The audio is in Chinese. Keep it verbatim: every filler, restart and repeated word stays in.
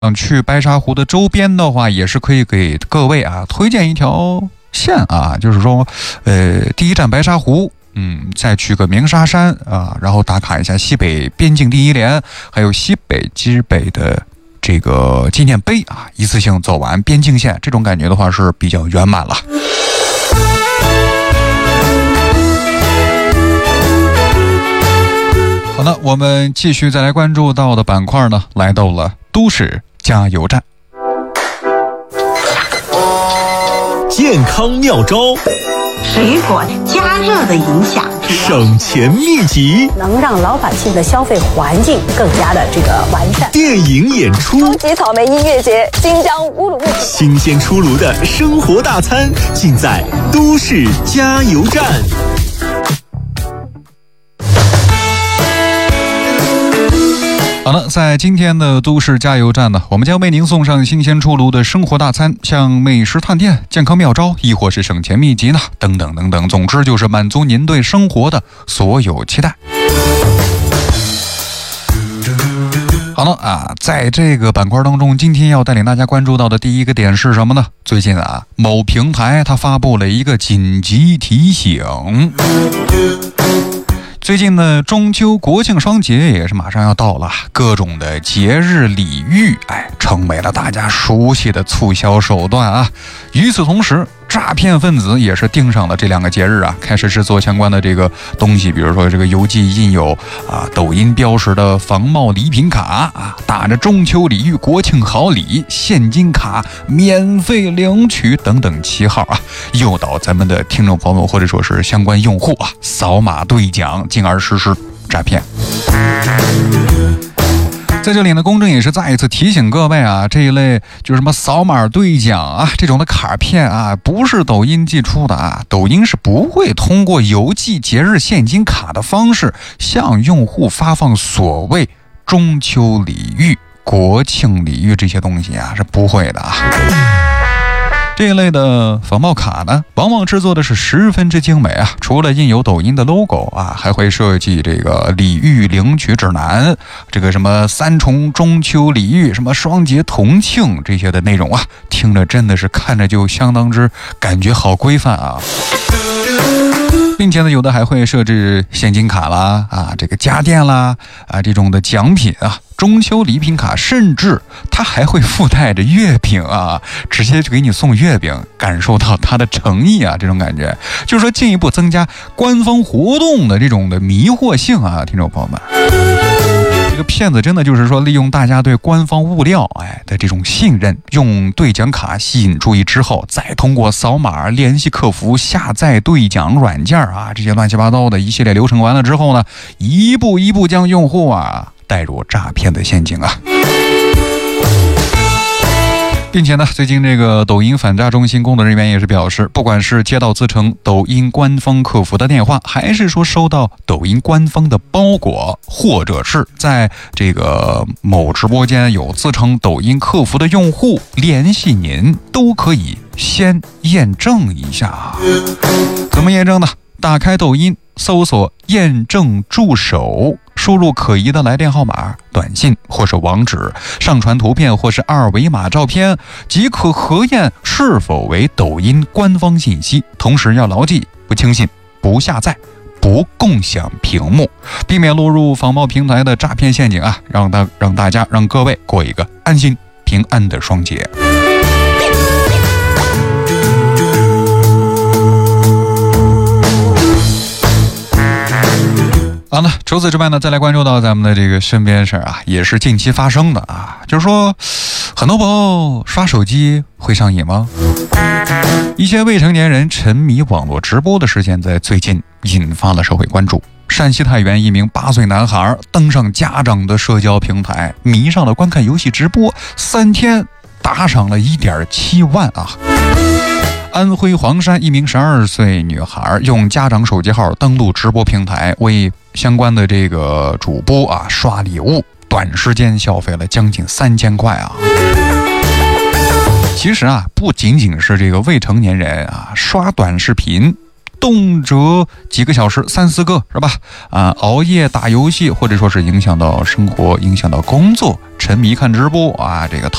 想去白沙湖的周边的话，也是可以给各位啊推荐一条线啊，就是说，呃，第一站白沙湖，嗯，再去个鸣沙山啊，然后打卡一下西北边境第一连，还有西北之北的这个纪念碑啊，一次性走完边境线，这种感觉的话是比较圆满了。好的，我们继续再来关注到的板块呢，来到了都市加油站。 健康妙招， 水果加热的影响， 省钱秘籍， 能让老百姓的消费环境更加的这个完善。 电影演出， 超级草莓音乐节，新疆乌鲁木齐， 新鲜出炉的生活大餐，尽在都市加油站。 好了，在今天的都市加油站呢，我们将为您送上新鲜出炉的生活大餐，像美食探店、健康妙招，亦或是省钱秘籍呢，等等等等。总之就是满足您对生活的所有期待。好了啊，在这个板块当中，今天要带领大家关注到的第一个点是什么呢？最近啊，某平台它发布了一个紧急提醒。最近呢，中秋国庆双节也是马上要到了，各种的节日礼遇，哎，成为了大家熟悉的促销手段啊。与此同时，诈骗分子也是盯上了这两个节日啊，开始制作相关的这个东西，比如说这个邮寄印有啊抖音标识的仿冒礼品卡啊，打着中秋礼遇、国庆好礼、现金卡免费领取等等旗号啊，诱导咱们的听众朋友或者说是相关用户啊扫码兑奖，进而实施诈骗。在这里呢，公正也是再一次提醒各位啊，这一类就是什么扫码兑奖啊这种的卡片啊，不是抖音寄出的啊，抖音是不会通过邮寄节日现金卡的方式向用户发放所谓中秋礼遇、国庆礼遇这些东西啊，是不会的啊。这一类的仿冒卡呢，往往制作的是十分之精美啊！除了印有抖音的 logo 啊，还会设计这个礼遇领取指南，这个什么三重中秋礼遇、什么双节同庆这些的内容啊，听着真的是看着就相当之感觉好规范啊！并且呢，有的还会设置现金卡啦，啊，这个家电啦，啊，这种的奖品啊，中秋礼品卡，甚至它还会附带着月饼啊，直接就给你送月饼，感受到它的诚意啊，这种感觉，就是说进一步增加官方活动的这种的迷惑性啊，听众朋友们。这个骗子真的就是说利用大家对官方物料哎的这种信任，用兑奖卡吸引注意之后，再通过扫码联系客服、下载兑奖软件啊，这些乱七八糟的一系列流程完了之后呢，一步一步将用户啊带入诈骗的陷阱啊。并且呢，最近这个抖音反诈中心工作人员也是表示，不管是接到自称抖音官方客服的电话，还是说收到抖音官方的包裹，或者是在这个某直播间有自称抖音客服的用户联系您，都可以先验证一下。怎么验证呢？打开抖音，搜索验证助手，输入可疑的来电号码、短信或是网址，上传图片或是二维码照片，即可核验是否为抖音官方信息。同时要牢记，不轻信、不下载、不共享屏幕，避免落入仿冒平台的诈骗陷阱啊！让大让大家让各位过一个安心平安的双节。好了，除此之外呢，再来关注到咱们的这个身边事儿啊，也是近期发生的啊，就是说，很多朋友刷手机会上瘾吗？一些未成年人沉迷网络直播的事件在最近引发了社会关注。山西太原一名八岁男孩登上家长的社交平台，迷上了观看游戏直播，三天打赏了 一点七万啊。安徽黄山一名十二岁女孩用家长手机号登录直播平台，为相关的这个主播啊刷礼物，短时间消费了将近三千块啊。其实啊，不仅仅是这个未成年人啊刷短视频动辄几个小时，三四个是吧？啊，熬夜打游戏，或者说是影响到生活，影响到工作，沉迷看直播啊，这个